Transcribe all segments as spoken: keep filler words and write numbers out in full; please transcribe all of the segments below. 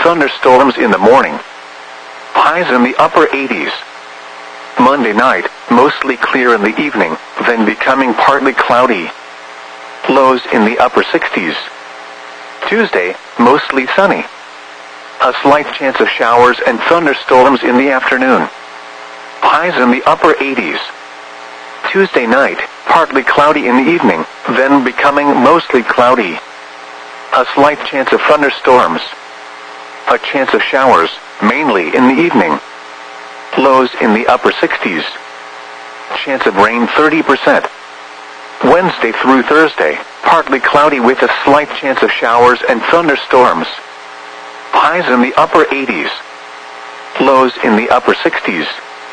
thunderstorms in the morning. Highs in the upper eighties. Monday night, mostly clear in the evening, then becoming partly cloudy. Lows in the upper sixties. Tuesday, mostly sunny. A slight chance of showers and thunderstorms in the afternoon. Highs in the upper eighties. Tuesday night, partly cloudy in the evening, then becoming mostly cloudy. A slight chance of thunderstorms. A chance of showers, mainly in the evening. Lows in the upper sixties. Chance of rain thirty percent. Wednesday through Thursday, partly cloudy with a slight chance of showers and thunderstorms. Highs in the upper eighties. Lows in the upper sixties.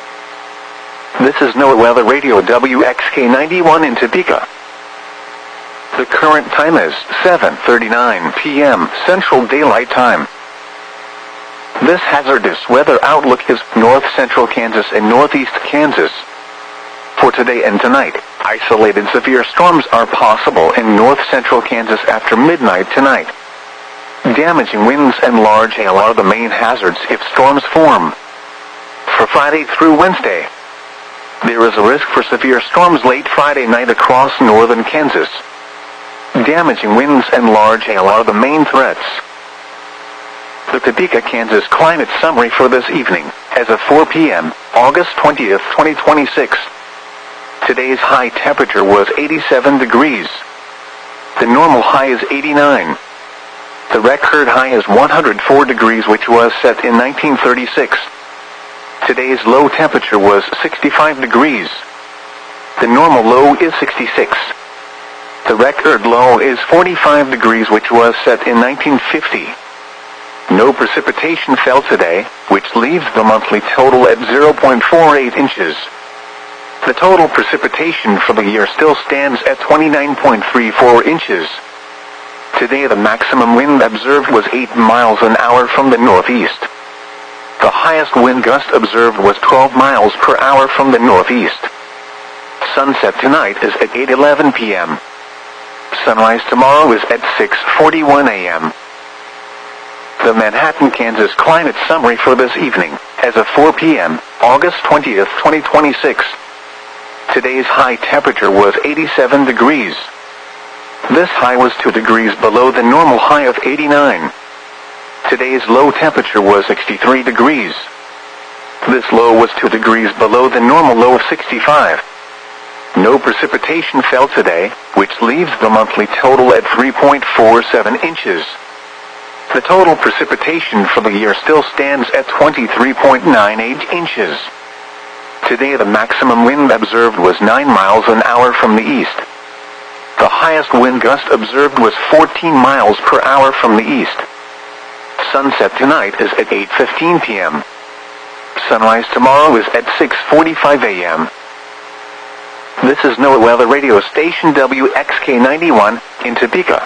This is NOAA Weather Radio W X K ninety-one in Topeka. The current time is seven thirty-nine p m Central Daylight Time. This hazardous weather outlook is north central Kansas and northeast Kansas. For today and tonight, isolated severe storms are possible in north central Kansas after midnight tonight. Damaging winds and large hail are the main hazards if storms form. For Friday through Wednesday, there is a risk for severe storms late Friday night across northern Kansas. Damaging winds and large hail are the main threats. The Topeka, Kansas climate summary for this evening, as of four p m, August twentieth, twenty twenty-six. Today's high temperature was eighty-seven degrees. The normal high is eighty-nine. The record high is one hundred four degrees, which was set in nineteen thirty-six. Today's low temperature was sixty-five degrees. The normal low is sixty-six. The record low is forty-five degrees, which was set in nineteen fifty. No precipitation fell today, which leaves the monthly total at zero point four eight inches. The total precipitation for the year still stands at twenty-nine point three four inches. Today the maximum wind observed was eight miles an hour from the northeast. The highest wind gust observed was twelve miles per hour from the northeast. Sunset tonight is at eight eleven p m Sunrise tomorrow is at six forty-one a m The Manhattan, Kansas climate summary for this evening, as of four p m, August twentieth, twenty twenty-six. Today's high temperature was eighty-seven degrees. This high was two degrees below the normal high of eighty-nine. Today's low temperature was sixty-three degrees. This low was two degrees below the normal low of sixty-five. No precipitation fell today, which leaves the monthly total at three point four seven inches. The total precipitation for the year still stands at twenty-three point nine eight inches. Today the maximum wind observed was nine miles an hour from the east. The highest wind gust observed was fourteen miles per hour from the east. Sunset tonight is at eight fifteen p m Sunrise tomorrow is at six forty-five a m This is NOAA Weather Radio Station W X K ninety-one in Topeka.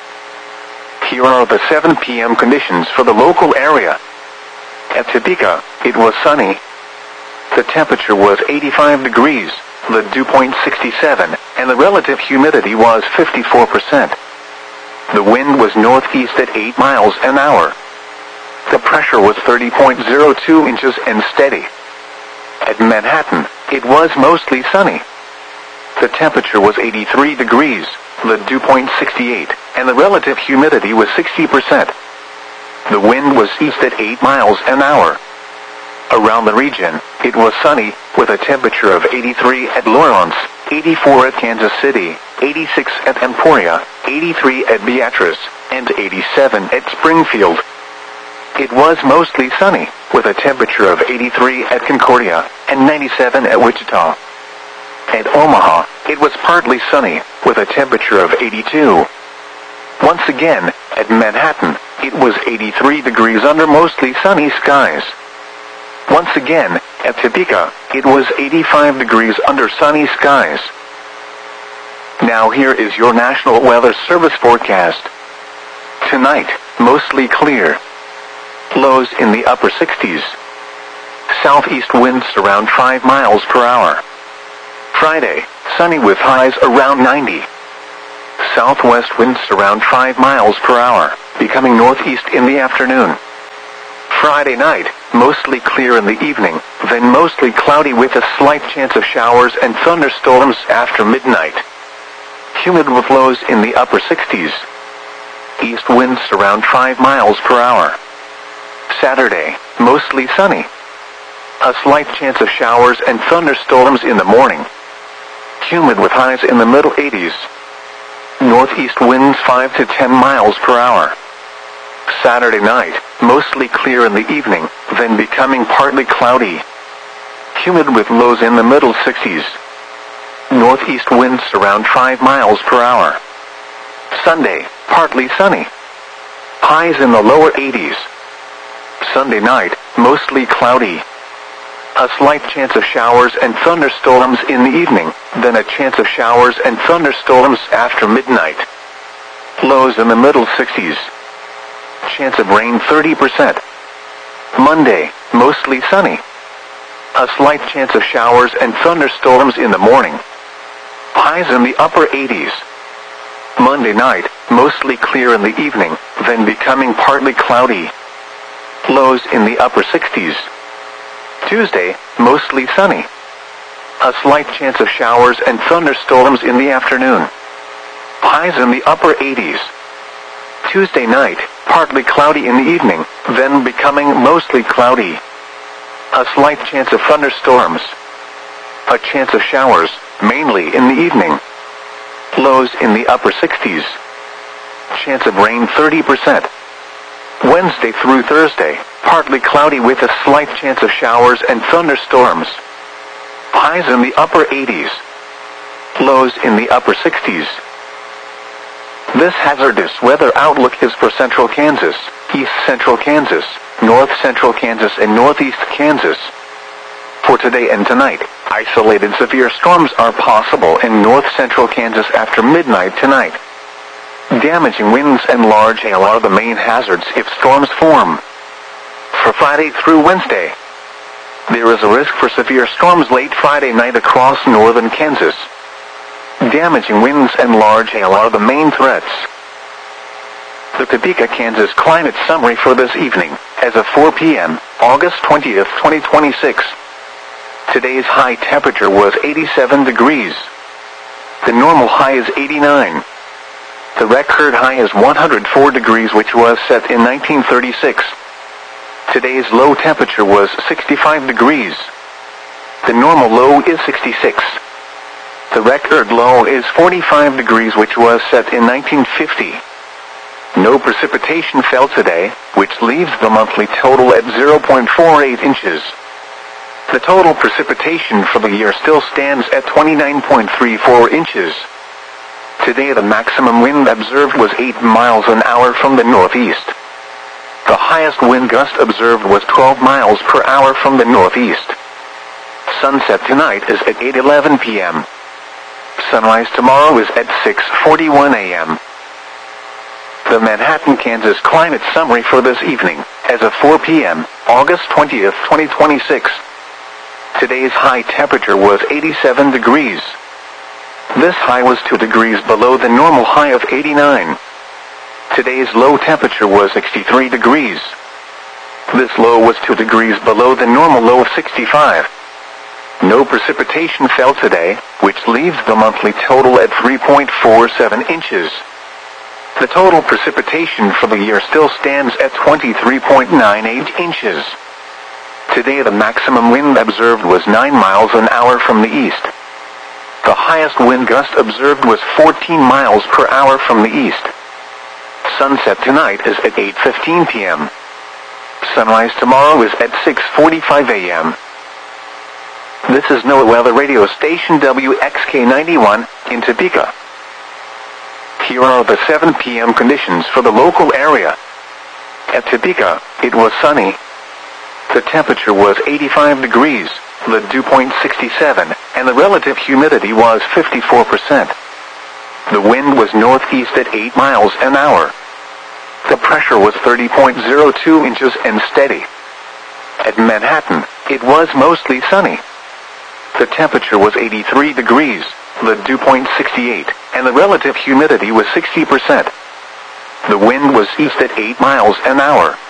Here are the seven p m conditions for the local area. At Topeka, it was sunny. The temperature was eighty-five degrees, the dew point sixty-seven, and the relative humidity was fifty-four percent. The wind was northeast at eight miles an hour. The pressure was thirty point zero two inches and steady. At Manhattan, it was mostly sunny. The temperature was eighty-three degrees, the dew point sixty-eight, and the relative humidity was sixty percent. The wind was east at eight miles an hour. Around the region, it was sunny, with a temperature of eighty-three at Lawrence, eighty-four at Kansas City, eighty-six at Emporia, eighty-three at Beatrice, and eighty-seven at Springfield. It was mostly sunny, with a temperature of eighty-three at Concordia, and ninety-seven at Wichita. At Omaha, it was partly sunny, with a temperature of eighty-two. Once again, at Manhattan, it was eighty-three degrees under mostly sunny skies. Once again, at Topeka, it was eighty-five degrees under sunny skies. Now here is your National Weather Service forecast. Tonight, mostly clear. Lows in the upper sixties. Southeast winds around five miles per hour. Friday, sunny with highs around ninety. Southwest winds around five miles per hour, becoming northeast in the afternoon. Friday night, mostly clear in the evening, then mostly cloudy with a slight chance of showers and thunderstorms after midnight. Humid with lows in the upper sixties. East winds around five miles per hour. Saturday, mostly sunny. A slight chance of showers and thunderstorms in the morning. Humid with highs in the middle eighties. Northeast winds five to ten miles per hour. Saturday night, mostly clear in the evening, then becoming partly cloudy. Humid with lows in the middle sixties. Northeast winds around five miles per hour. Sunday, partly sunny. Highs in the lower eighties. Sunday night, mostly cloudy. A slight chance of showers and thunderstorms in the evening, then a chance of showers and thunderstorms after midnight. Lows in the middle sixties. Chance of rain thirty percent. Monday, mostly sunny. A slight chance of showers and thunderstorms in the morning. Highs in the upper eighties. Monday night, mostly clear in the evening, then becoming partly cloudy. Lows in the upper sixties. Tuesday, mostly sunny. A slight chance of showers and thunderstorms in the afternoon. Highs in the upper eighties. Tuesday night, partly cloudy in the evening, then becoming mostly cloudy. A slight chance of thunderstorms. A chance of showers, mainly in the evening. Lows in the upper sixties. Chance of rain thirty percent. Wednesday through Thursday, partly cloudy with a slight chance of showers and thunderstorms. Highs in the upper eighties. Lows in the upper sixties. This hazardous weather outlook is for central Kansas, east central Kansas, north central Kansas and northeast Kansas. For today and tonight, isolated severe storms are possible in north central Kansas after midnight tonight. Damaging winds and large hail are the main hazards if storms form. For Friday through Wednesday, there is a risk for severe storms late Friday night across northern Kansas. Damaging winds and large hail are the main threats. The Topeka, Kansas climate summary for this evening, as of four p m, August twentieth, twenty twenty-six. Today's high temperature was eighty-seven degrees. The normal high is eighty-nine. The record high is one hundred four degrees, which was set in nineteen thirty-six. Today's low temperature was sixty-five degrees. The normal low is sixty-six. The record low is forty-five degrees, which was set in nineteen fifty. No precipitation fell today, which leaves the monthly total at zero point four eight inches. The total precipitation for the year still stands at twenty-nine point three four inches. Today the maximum wind observed was eight miles an hour from the northeast. The highest wind gust observed was twelve miles per hour from the northeast. Sunset tonight is at eight eleven p m Sunrise tomorrow is at six forty-one a m The Manhattan, Kansas climate summary for this evening, as of four p m, August twentieth, twenty twenty-six. Today's high temperature was eighty-seven degrees. This high was two degrees below the normal high of eighty-nine. Today's low temperature was sixty-three degrees. This low was two degrees below the normal low of sixty-five. No precipitation fell today, which leaves the monthly total at three point four seven inches. The total precipitation for the year still stands at twenty-three point nine eight inches. Today the maximum wind observed was nine miles an hour from the east. The highest wind gust observed was fourteen miles per hour from the east. Sunset tonight is at eight fifteen p m Sunrise tomorrow is at six forty-five a m This is NOAA Weather Radio Station W X K ninety-one in Topeka. Here are the seven p m conditions for the local area. At Topeka, it was sunny. The temperature was eighty-five degrees, the dew point sixty-seven, and the relative humidity was fifty-four percent. The wind was northeast at eight miles an hour. The pressure was thirty point zero two inches and steady. At Manhattan, it was mostly sunny. The temperature was eighty-three degrees, the dew point sixty-eight, and the relative humidity was sixty percent. The wind was east at eight miles an hour.